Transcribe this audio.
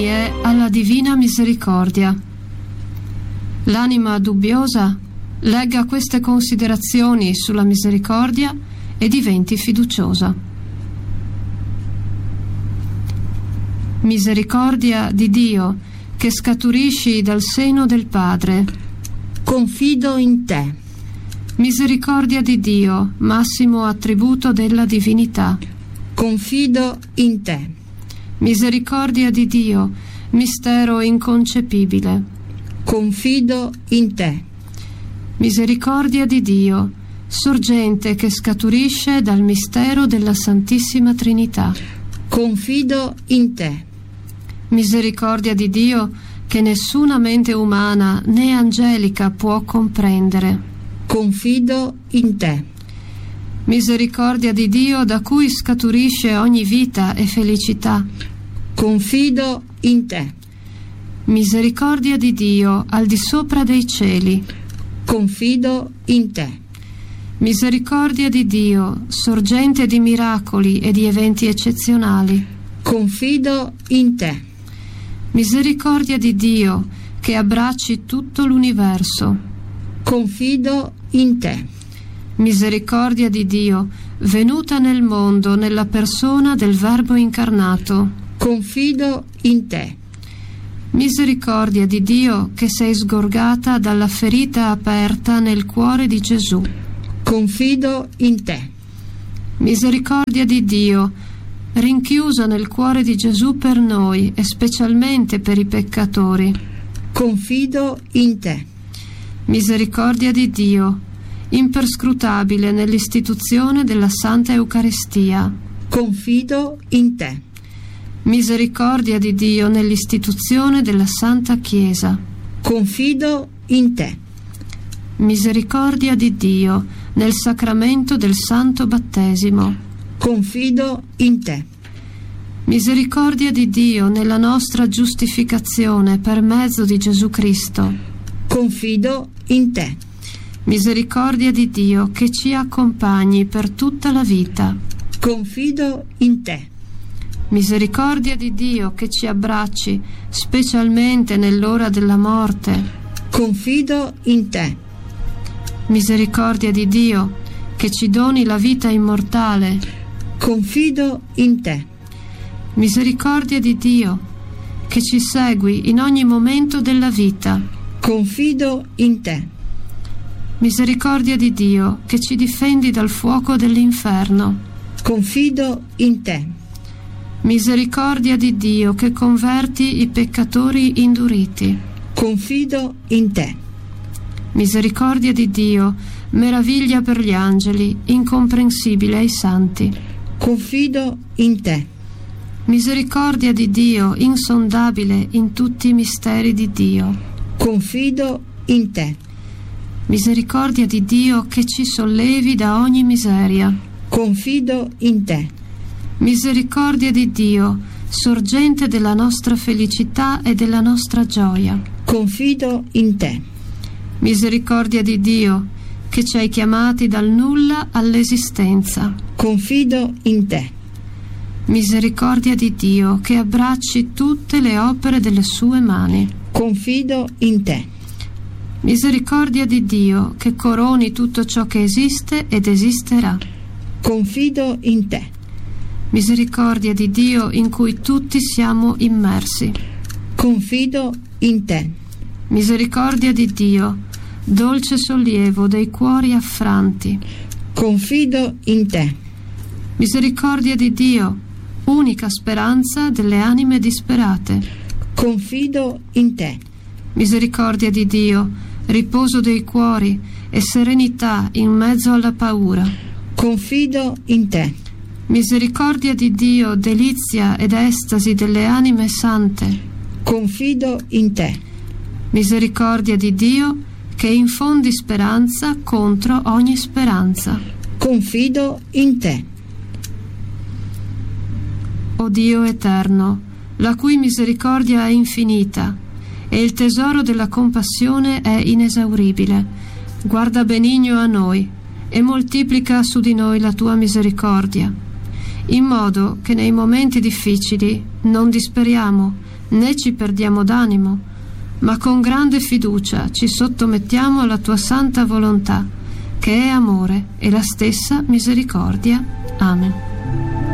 Alla divina misericordia. L'anima dubbiosa legga queste considerazioni sulla misericordia e diventi fiduciosa. Misericordia di Dio, che scaturisci dal seno del Padre, confido in te. Misericordia di Dio, massimo attributo della divinità, confido in te. Misericordia di Dio, mistero inconcepibile, confido in te. Misericordia di Dio, sorgente che scaturisce dal mistero della Santissima Trinità, confido in te. Misericordia di Dio che nessuna mente umana né angelica può comprendere, confido in te. Misericordia di Dio da cui scaturisce ogni vita e felicità, confido in te. Misericordia di Dio al di sopra dei cieli, confido in te. Misericordia di Dio, sorgente di miracoli e di eventi eccezionali, confido in te. Misericordia di Dio che abbracci tutto l'universo, confido in te. Misericordia di Dio venuta nel mondo nella persona del Verbo incarnato, confido in te. Misericordia di Dio che sei sgorgata dalla ferita aperta nel cuore di Gesù, confido in te. Misericordia di Dio rinchiusa nel cuore di Gesù per noi e specialmente per i peccatori, confido in te. Misericordia di Dio imperscrutabile nell'istituzione della Santa Eucaristia, confido in te. Misericordia di Dio nell'istituzione della Santa Chiesa, confido in te. Misericordia di Dio nel sacramento del Santo Battesimo, confido in te. Misericordia di Dio nella nostra giustificazione per mezzo di Gesù Cristo, confido in te. Misericordia di Dio che ci accompagni per tutta la vita, confido in te. Misericordia di Dio che ci abbracci specialmente nell'ora della morte, confido in te. Misericordia di Dio che ci doni la vita immortale, confido in te. Misericordia di Dio che ci segui in ogni momento della vita, confido in te. Misericordia di Dio che ci difendi dal fuoco dell'inferno, confido in te. Misericordia di Dio che converti i peccatori induriti, confido in te. Misericordia di Dio, meraviglia per gli angeli, incomprensibile ai santi, confido in te. Misericordia di Dio, insondabile in tutti i misteri di Dio, confido in te. Misericordia di Dio che ci sollevi da ogni miseria, confido in te. Misericordia di Dio, sorgente della nostra felicità e della nostra gioia, confido in te. Misericordia di Dio, che ci hai chiamati dal nulla all'esistenza, confido in te. Misericordia di Dio, che abbracci tutte le opere delle sue mani, confido in te. Misericordia di Dio, che coroni tutto ciò che esiste ed esisterà, confido in te. Misericordia di Dio in cui tutti siamo immersi, confido in te. Misericordia di Dio, dolce sollievo dei cuori affranti, confido in te. Misericordia di Dio, unica speranza delle anime disperate, confido in te. Misericordia di Dio, riposo dei cuori e serenità in mezzo alla paura, confido in te. Misericordia di Dio, delizia ed estasi delle anime sante, confido in te. Misericordia di Dio, che infondi speranza contro ogni speranza, confido in te. O Dio eterno, la cui misericordia è infinita e il tesoro della compassione è inesauribile, guarda benigno a noi e moltiplica su di noi la tua misericordia, in modo che nei momenti difficili non disperiamo, né ci perdiamo d'animo, ma con grande fiducia ci sottomettiamo alla tua santa volontà, che è amore e la stessa misericordia. Amen.